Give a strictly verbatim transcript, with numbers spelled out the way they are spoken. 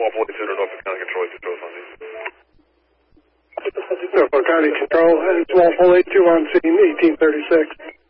one forty-two to Norfolk County Control, control something. Norfolk County Control, it's one forty-two on scene, eighteen thirty-six.